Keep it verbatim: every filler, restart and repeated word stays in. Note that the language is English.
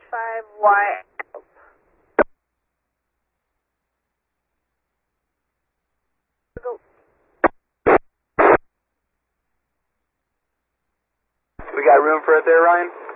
five Y. We got room for it there, Ryan?